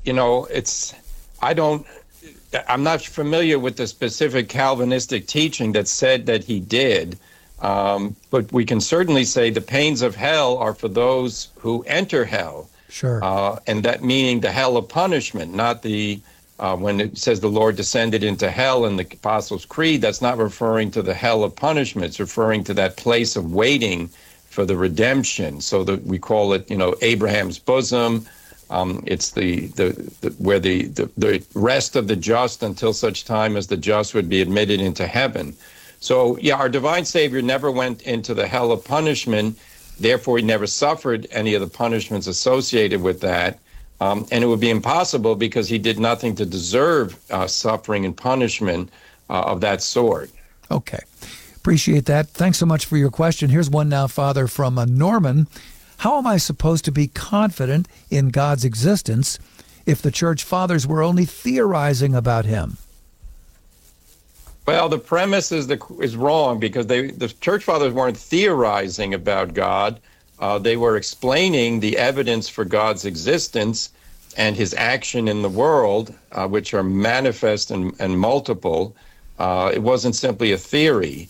I don't, I'm not familiar with the specific Calvinistic teaching that said that he did. But we can certainly say the pains of hell are for those who enter hell. Sure. And that meaning the hell of punishment, not the, when it says the Lord descended into hell in the Apostles' Creed, that's not referring to the hell of punishment. It's referring to that place of waiting for the redemption. So that we call it, Abraham's bosom. It's where the rest of the just until such time as the just would be admitted into heaven. So, yeah, our divine Savior never went into the hell of punishment. Therefore, he never suffered any of the punishments associated with that. And it would be impossible because he did nothing to deserve suffering and punishment of that sort. Okay. Appreciate that. Thanks so much for your question. Here's one now, Father, from Norman. How am I supposed to be confident in God's existence if the church fathers were only theorizing about him? Well, the premise is wrong because the church fathers weren't theorizing about God. They were explaining the evidence for God's existence and his action in the world, which are manifest and multiple. It wasn't simply a theory.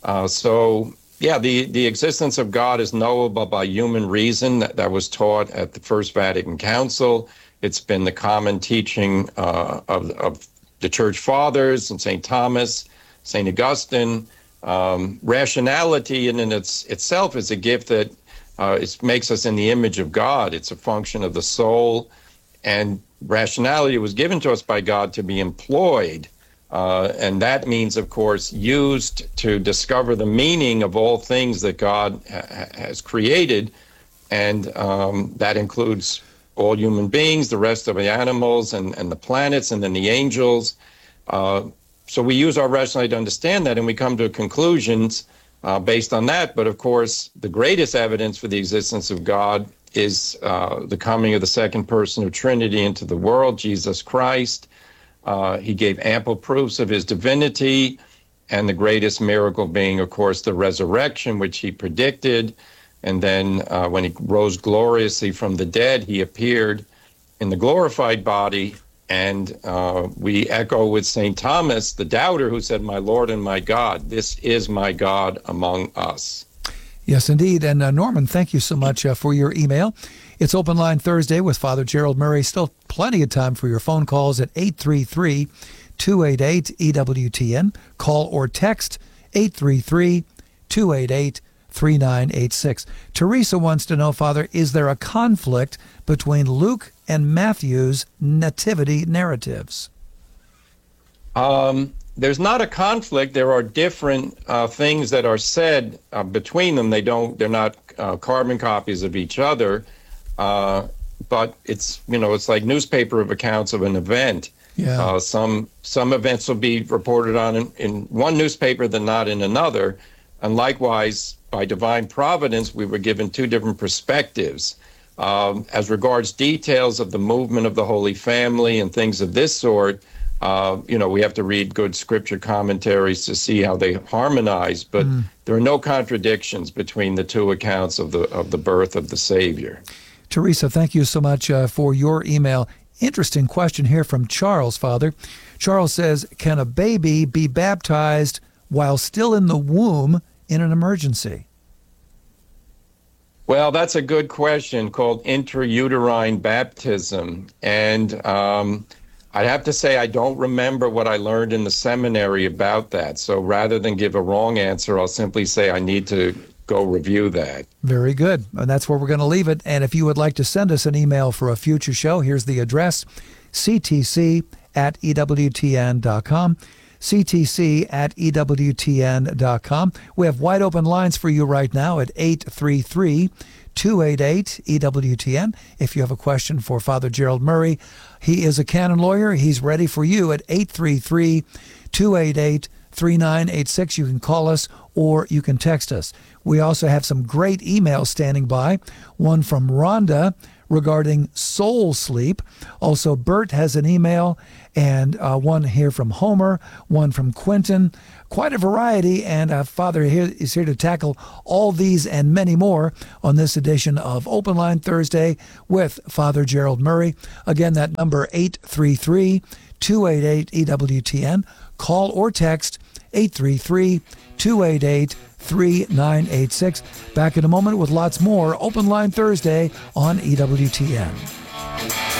The existence of God is knowable by human reason. That was taught at the First Vatican Council. It's been the common teaching of the church fathers and St. Thomas, St. Augustine. Rationality in itself is a gift that it makes us in the image of God. It's a function of the soul. And rationality was given to us by God to be employed. And that means, of course, used to discover the meaning of all things that God has created. And that includes all human beings, the rest of the animals and the planets, and then the angels. So we use our rationality to understand that, and we come to conclusions based on that. But of course, the greatest evidence for the existence of God is the coming of the second person of Trinity into the world, Jesus Christ. He gave ample proofs of his divinity, and the greatest miracle being, of course, the resurrection, which he predicted. And then when he rose gloriously from the dead, he appeared in the glorified body. And we echo with St. Thomas, the doubter, who said, "My Lord and my God, this is my God among us." Yes, indeed. And Norman, thank you so much for your email. It's Open Line Thursday with Father Gerald Murray. Still plenty of time for your phone calls at 833-288-EWTN. Call or text 833-288-3986. Teresa wants to know, Father, is there a conflict between Luke and Matthew's nativity narratives? There's not a conflict. There are different things that are said between them. They're not carbon copies of each other. But it's like newspaper of accounts of an event. Yeah. Some events will be reported on in one newspaper than not in another. And likewise, by divine providence, we were given two different perspectives. As regards details of the movement of the Holy Family and things of this sort, we have to read good scripture commentaries to see how they harmonize. But there are no contradictions between the two accounts of the birth of the Savior. Teresa, thank you so much for your email. Interesting question here from Charles, Father. Charles says, can a baby be baptized while still in the womb in an emergency? Well, that's a good question called intrauterine baptism. And I'd have to say I don't remember what I learned in the seminary about that. So rather than give a wrong answer, I'll simply say I need to go review that. Very good. And that's where we're going to leave it. And if you would like to send us an email for a future show, here's the address, ctc@ewtn.com. ctc@ewtn.com. We have wide open lines for you right now at 833-288-EWTN. If you have a question for Father Gerald Murray, he is a canon lawyer. He's ready for you at 833-288-3986. You can call us or you can text us. We also have some great emails standing by. One from Rhonda regarding soul sleep. Also, Bert has an email, and one here from Homer, one from Quentin. Quite a variety, and Father is here to tackle all these and many more on this edition of Open Line Thursday with Father Gerald Murray. Again, that number 833-288-EWTN. Call or text 833-288-3986. Back in a moment with lots more Open Line Thursday on EWTN.